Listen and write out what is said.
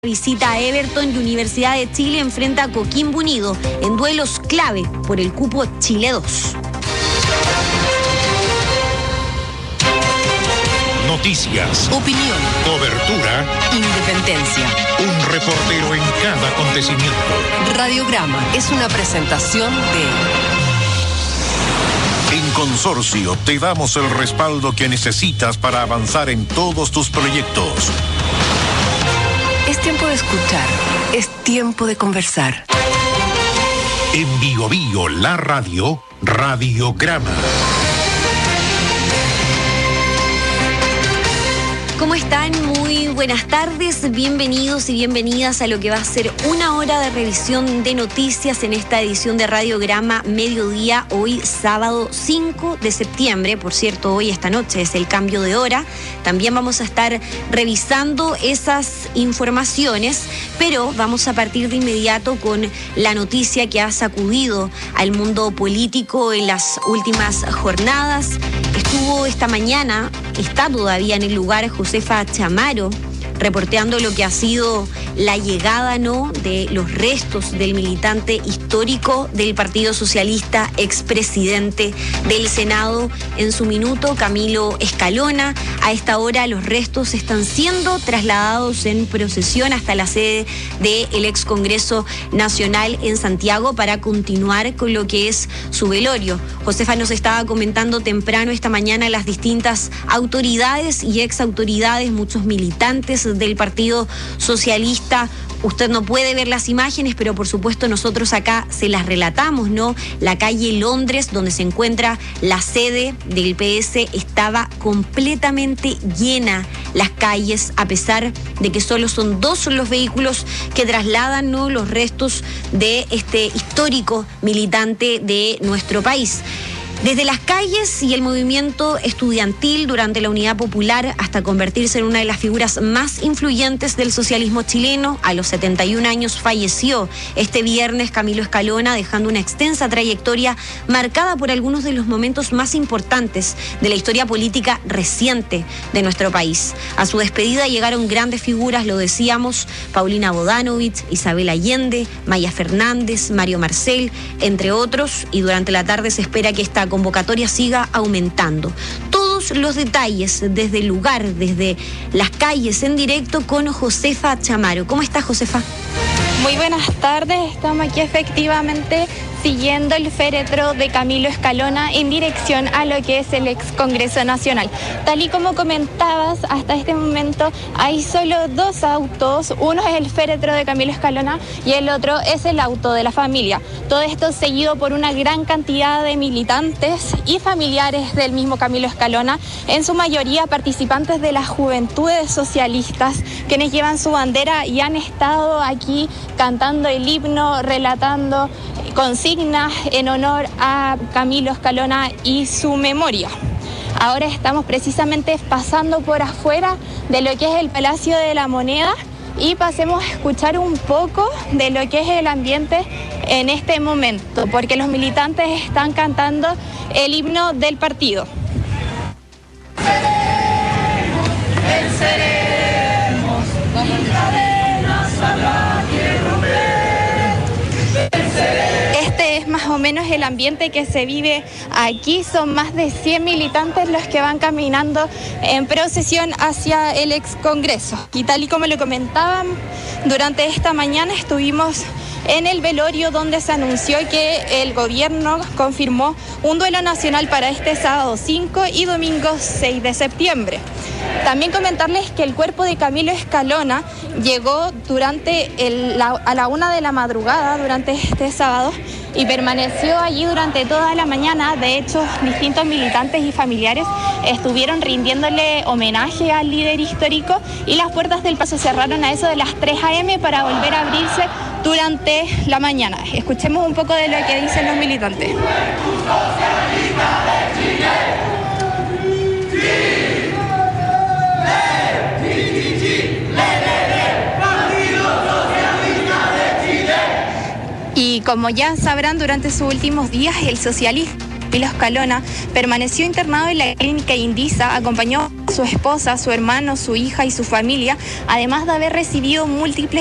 Visita a Everton y Universidad de Chile enfrenta a Coquimbo Unido en duelos clave por el cupo Chile 2. Noticias, opinión, cobertura, independencia. Un reportero en cada acontecimiento. Radiograma es una presentación de... En Consorcio te damos el respaldo que necesitas para avanzar en todos tus proyectos. Es tiempo de escuchar, es tiempo de conversar. En Bio Bio, la radio, Radiograma. ¿Cómo están? Muy buenas tardes, bienvenidos y bienvenidas a lo que va a ser una hora de revisión de noticias en esta edición de Radiograma Mediodía, hoy sábado 5 de septiembre. Por cierto, hoy esta noche es el cambio de hora. También vamos a estar revisando esas informaciones, pero vamos a partir de inmediato con la noticia que ha sacudido al mundo político en las últimas jornadas. Estuvo esta mañana, está todavía en el lugar Josefa Chamaro, reporteando lo que ha sido la llegada, de los restos del militante histórico del Partido Socialista, expresidente del Senado en su minuto, Camilo Escalona. A esta hora los restos están siendo trasladados en procesión hasta la sede del ex Congreso Nacional en Santiago para continuar con lo que es su velorio. Josefa nos estaba comentando temprano esta mañana las distintas autoridades y exautoridades, muchos militantes del Partido Socialista. Usted no puede ver las imágenes, pero por supuesto nosotros acá se las relatamos, La calle Londres, donde se encuentra la sede del PS, estaba completamente llena las calles, a pesar de que solo son dos los vehículos que trasladan, los restos de este histórico militante de nuestro país. Desde las calles y el movimiento estudiantil durante la Unidad Popular hasta convertirse en una de las figuras más influyentes del socialismo chileno, a los 71 años falleció este viernes Camilo Escalona, dejando una extensa trayectoria marcada por algunos de los momentos más importantes de la historia política reciente de nuestro país. A su despedida llegaron grandes figuras, lo decíamos, Paulina Bodanovich, Isabel Allende, Maya Fernández, Mario Marcel, entre otros, y durante la tarde se espera que esta convocatoria siga aumentando. Todos los detalles desde el lugar, desde las calles en directo con Josefa Chamaro. ¿Cómo está, Josefa? Muy buenas tardes, estamos aquí efectivamente siguiendo el féretro de Camilo Escalona en dirección a lo que es el ex Congreso Nacional. Tal y como comentabas, hasta este momento hay solo dos autos, uno es el féretro de Camilo Escalona y el otro es el auto de la familia. Todo esto seguido por una gran cantidad de militantes y familiares del mismo Camilo Escalona, en su mayoría participantes de las juventudes socialistas, quienes llevan su bandera y han estado aquí cantando el himno, relatando consignas en honor a Camilo Escalona y su memoria. Ahora estamos precisamente pasando por afuera de lo que es el Palacio de la Moneda y pasemos a escuchar un poco de lo que es el ambiente en este momento, porque los militantes están cantando el himno del partido. Venceremos, cadenas habrá que romper. Este es más o menos el ambiente que se vive aquí. Son más de 100 militantes los que van caminando en procesión hacia el ex Congreso. Y tal y como lo comentaban, durante esta mañana estuvimos en el velorio donde se anunció que el gobierno confirmó un duelo nacional para este sábado 5 y domingo 6 de septiembre. También comentarles que el cuerpo de Camilo Escalona llegó a la 1 de la madrugada durante este sábado y permaneció allí durante toda la mañana. De hecho, distintos militantes y familiares estuvieron rindiéndole homenaje al líder histórico y las puertas del paso cerraron a eso de las 3 a.m. para volver a abrirse durante la mañana. Escuchemos un poco de lo que dicen los militantes. Y como ya sabrán, durante sus últimos días el socialismo Pilo Escalona, permaneció internado en la clínica Indisa, acompañó a su esposa, su hermano, su hija y su familia, además de haber recibido múltiples